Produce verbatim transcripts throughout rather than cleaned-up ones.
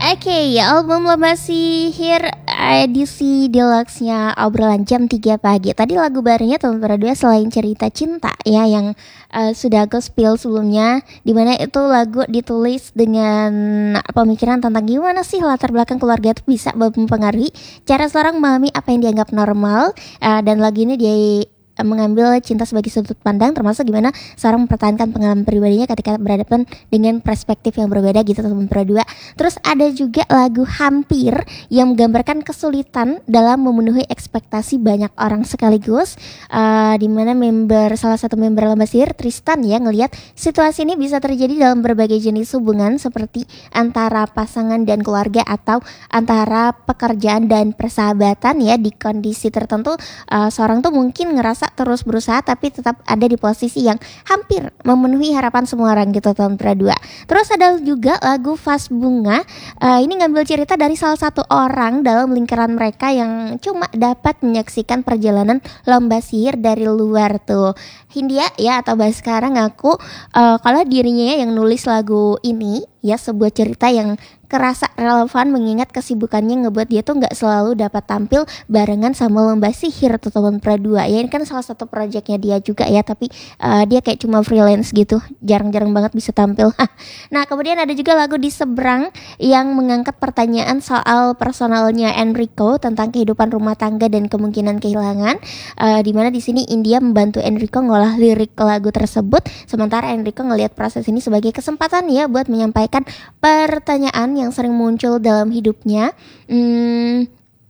Oke, album Lomba Sihir edisi deluxe-nya obrolan jam tiga pagi. Tadi lagu barunya tahun berdua selain cerita cinta ya yang uh, sudah aku spill sebelumnya, dimana itu lagu ditulis dengan pemikiran tentang gimana sih latar belakang keluarga itu bisa mempengaruhi cara seorang memahami apa yang dianggap normal. Uh, dan lagu ini dia mengambil cinta sebagai sudut pandang, termasuk gimana seorang mempertahankan pengalaman pribadinya ketika berhadapan dengan perspektif yang berbeda gitu teman berdua. Terus ada juga lagu Hampir yang menggambarkan kesulitan dalam memenuhi ekspektasi banyak orang sekaligus, uh, dimana member salah satu member Lomba Sihir Tristan ya ngelihat situasi ini bisa terjadi dalam berbagai jenis hubungan seperti antara pasangan dan keluarga atau antara pekerjaan dan persahabatan ya. Di kondisi tertentu uh, seorang tuh mungkin ngerasa terus berusaha tapi tetap ada di posisi yang hampir memenuhi harapan semua orang gitu tahun berdua. Terus ada juga lagu Vas Bunga, uh, ini ngambil cerita dari salah satu orang dalam lingkaran mereka yang cuma dapat menyaksikan perjalanan Lomba Sihir dari luar tuh. Hindia ya atau bahas sekarang ngaku uh, kalau dirinya yang nulis lagu ini ya sebuah cerita yang kerasa relevan mengingat kesibukannya ngebuat dia tuh nggak selalu dapat tampil barengan sama Lomba Sihir atau tahun berdua ya. Ini kan salah satu proyeknya dia juga ya, tapi uh, dia kayak cuma freelance gitu, jarang-jarang banget bisa tampil. Nah kemudian ada juga lagu Di Seberang yang mengangkat pertanyaan soal personalnya Enrico tentang kehidupan rumah tangga dan kemungkinan kehilangan, uh, dimana di sini India membantu Enrico ngolah lirik lagu tersebut, sementara Enrico ngelihat proses ini sebagai kesempatan ya buat menyampaikan pertanyaan yang sering muncul dalam hidupnya. Hmm,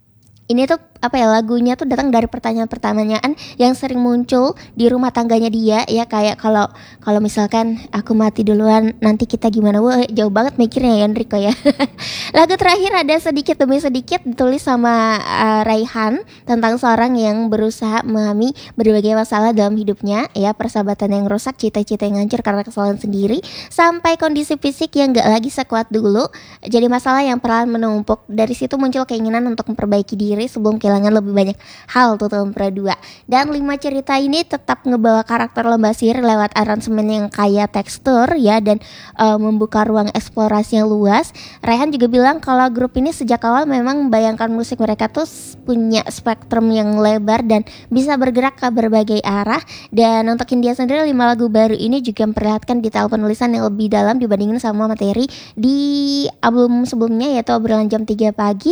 ini tuh apa ya, lagunya tuh datang dari pertanyaan-pertanyaan yang sering muncul di rumah tangganya dia ya, kayak kalau kalau misalkan aku mati duluan nanti kita gimana. Wah jauh banget mikirnya ya Enrico ya. Lagu terakhir ada Sedikit Demi Sedikit ditulis sama uh, Raihan tentang seorang yang berusaha memahami berbagai masalah dalam hidupnya ya, persahabatan yang rusak, cita-cita yang hancur karena kesalahan sendiri, sampai kondisi fisik yang gak lagi sekuat dulu jadi masalah yang perlahan menumpuk. Dari situ muncul keinginan untuk memperbaiki diri sebelum kehilangan lebih banyak hal tuh tahun berdua. Dan lima cerita ini tetap ngebawa karakter Lomba Sihir lewat aransemen yang kaya tekstur ya, dan uh, membuka ruang eksplorasi yang luas. Raihan juga bilang kalau grup ini sejak awal memang membayangkan musik mereka tuh punya spektrum yang lebar dan bisa bergerak ke berbagai arah. Dan untuk India sendiri, lima lagu baru ini juga memperlihatkan detail penulisan yang lebih dalam dibandingin sama materi di album sebelumnya yaitu Obrolan Jam tiga Pagi.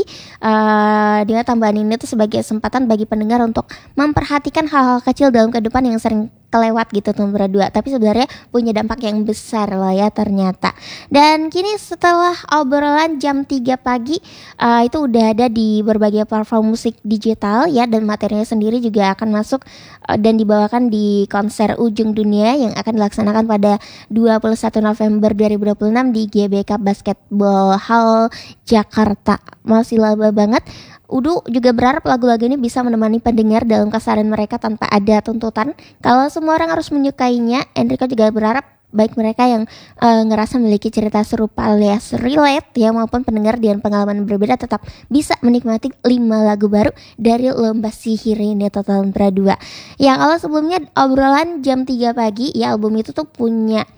Uh, dia tambahan ini tuh sebagai kesempatan bagi pendengar untuk memperhatikan hal-hal kecil dalam kehidupan yang sering kelewat gitu tuh berdua, tapi sebenarnya punya dampak yang besar loh ya ternyata. Dan kini setelah Obrolan Jam tiga Pagi uh, itu udah ada di berbagai platform musik digital ya, dan materinya sendiri juga akan masuk uh, dan dibawakan di konser Ujung Dunia yang akan dilaksanakan pada dua puluh satu November dua ribu dua puluh enam di G B K Basketball Hall Jakarta. Masih lama banget. Udu juga berharap lagu-lagu ini bisa menemani pendengar dalam keseharian mereka tanpa ada tuntutan kalau semua orang harus menyukainya. Enrico juga berharap baik mereka yang uh, ngerasa memiliki cerita serupa alias relate ya maupun pendengar dengan pengalaman berbeda tetap bisa menikmati lima lagu baru dari Lomba Sihir ini tahun berdua. Yang kalau sebelumnya Obrolan Jam tiga Pagi ya, album itu tuh punya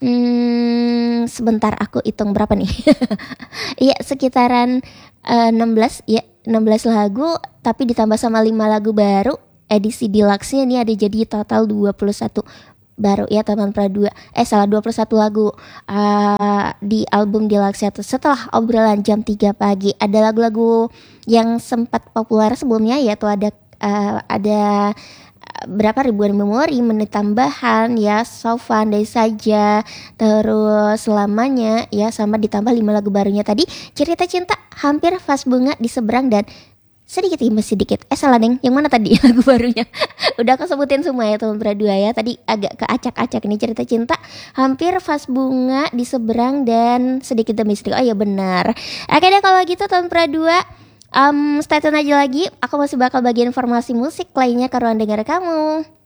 Hmm, sebentar aku hitung berapa nih. Iya sekitaran uh, enam belas ya, enam belas lagu, tapi ditambah sama lima lagu baru edisi deluxe-nya ini ada jadi total dua puluh satu baru ya teman berdua. Eh salah dua puluh satu lagu uh, di album deluxe itu. Setelah Obrolan Jam tiga Pagi ada lagu-lagu yang sempat populer sebelumnya, yaitu ada uh, ada berapa ribuan memori, menit tambahan ya, so pandai saja, terus selamanya ya, sama ditambah lima lagu barunya tadi, Cerita Cinta, Hampir, Vas Bunga, Di Seberang, dan Sedikit Demi Sedikit. Eh salah Neng, yang mana tadi lagu barunya? Udah aku sebutin semua ya teman berdua ya. Tadi agak keacak-acak ini, Cerita Cinta, Hampir, Vas Bunga, Di Seberang, dan Sedikit Demi Sedikit. Oh ya benar. Oke deh kalau gitu teman berdua, Um, stay tune aja lagi, aku masih bakal bagi informasi musik lainnya ke ruang dengar kamu.